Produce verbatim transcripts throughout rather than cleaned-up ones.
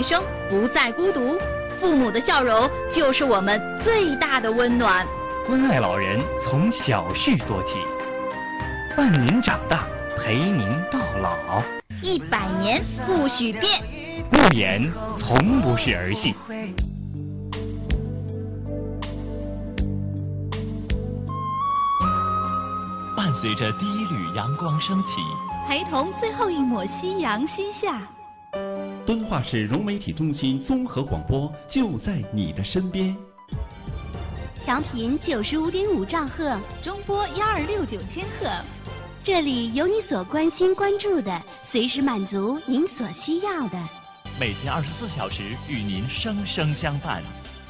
女生不再孤独，父母的笑容就是我们最大的温暖。 关爱老人从小事做起，伴您长大，陪您到老。 一百年不许变， 诺言从不是儿戏。伴随着第一缕阳光升起， 陪同最后一抹夕阳西下。 敦化市融媒体中心综合广播就在你的身边。 调频九十五点五兆赫， 中波幺二六九千赫。 这里有你所关心关注的，随时满足您所需要的。 每天二十四小时与您生生相伴。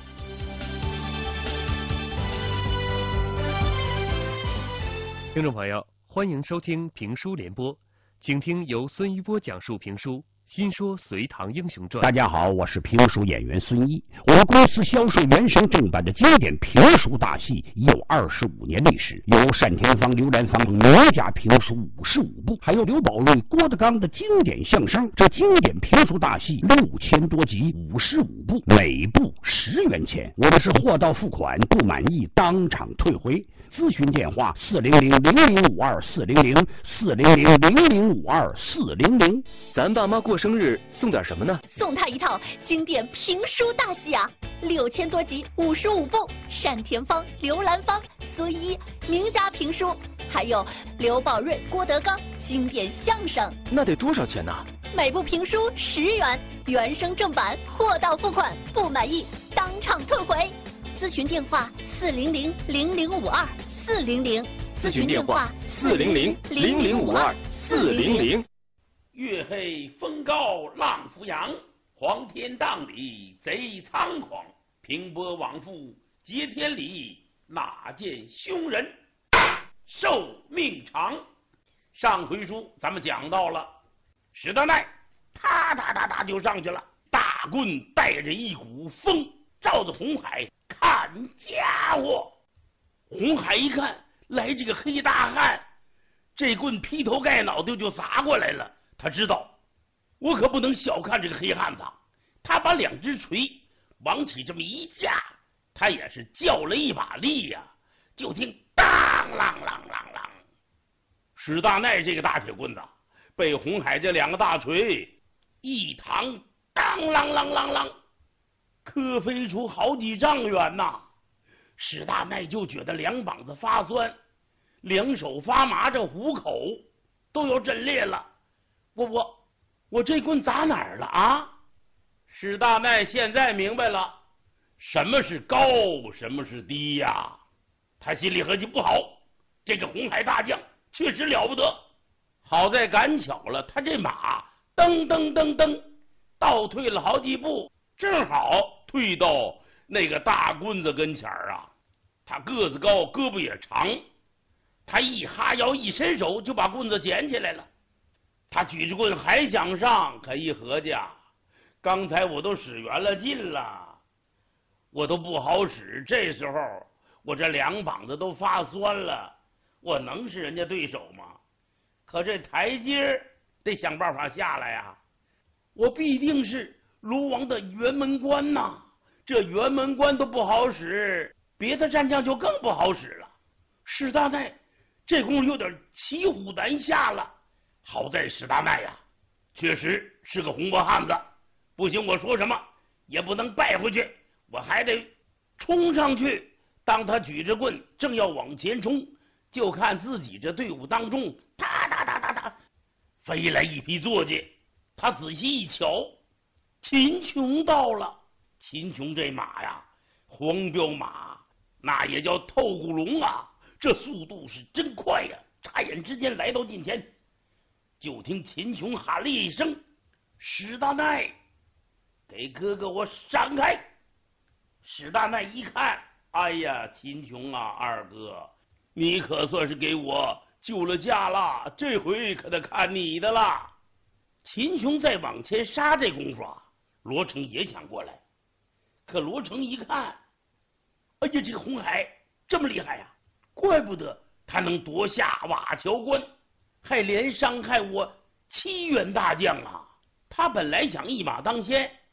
听众朋友，欢迎收听评书联播，请听由孙一波讲述评书《新说隋唐英雄传》。 大家好，我是评书演员孙一。我们公司销售原声正版的经典评书大戏已有二十五年历史，有单田芳、刘兰芳名家评书五十五部，还有刘宝瑞、郭德纲的经典相声。这经典评书大戏六千多集，五十五部，每部十元钱。我的是货到付款，不满意当场退回。咨询电话：四零零零零五二四零零四零零零零五二四零零。 咱爸妈过生日送点什么呢？ 送他一套经典评书大戏啊，六千多集，五十五部，单田芳、刘兰芳、孙一名家评书，还有刘宝瑞、郭德纲经典相声。 那得多少钱呢？ 每部评书十元，原声正版，货到付款，不满意当场退回。咨询电话：四零零零零五二四零零。 咨询电话：四零零零零五二四零零。 月黑风高浪浮扬，黄天荡里贼猖狂。平波往复接天理，哪见凶人寿命长。上回书咱们讲到了，史大奈哒哒哒哒就上去了，大棍带着一股风，照着红海看家伙。红海一看来这个黑大汉，这棍劈头盖脑袋就砸过来了。他知道我可不能小看这个黑汉子，他把两只锤往起这么一架，他也是较了一把力呀、啊。就听当啷啷啷啷，史大奈这个大铁棍子被红海这两个大锤一膛当啷啷啷啷磕飞出好几丈远呐。史大奈就觉得两膀子发酸，两手发麻，这虎口都要震裂了。我我我这棍砸哪儿了啊？史大奈现在明白了什么是高，什么是低呀。他心里合计，不好，这个红海大将确实了不得。好在赶巧了，他这马噔噔噔噔倒退了好几步，正好退到那个大棍子跟前儿啊。他个子高，胳膊也长，他一哈腰一伸手就把棍子捡起来了。他举着棍还想上，可一合计，刚才我都使圆了劲了，我都不好使，这时候我这两膀子都发酸了，我能是人家对手吗？可这台阶得想办法下来呀、啊！我必定是卢王的辕门关呐，这辕门关都不好使，别的战将就更不好使了。史大奈这功夫有点骑虎难下了。好在史大奈呀，确实是个红脖汉子，不行，我说什么也不能败回去，我还得冲上去。当他举着棍正要往前冲，就看自己这队伍当中哒哒哒哒哒飞来一匹坐骑。他仔细一瞧，秦琼到了。秦琼这马呀，黄骠马，那也叫透骨龙啊，这速度是真快呀、啊！眨眼之间来到近前，就听秦琼喊了一声：“史大奈，给哥哥我闪开！”史大奈一看，哎呀，秦琼啊，二哥，你可算是给我救了驾了，这回可得看你的了。秦琼再往前杀这功夫啊，罗成也想过来，可罗成一看，哎呀，这个红海这么厉害呀、啊，怪不得他能夺下瓦桥关，还连伤害我七员大将啊！他本来想一马当先，